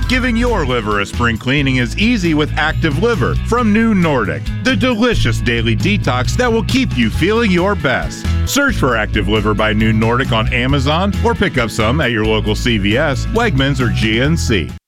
Giving your liver a spring cleaning is easy with Active Liver from New Nordic, the delicious daily detox that will keep you feeling your best. Search for Active Liver by New Nordic on Amazon or pick up some at your local CVS, Wegmans, or GNC.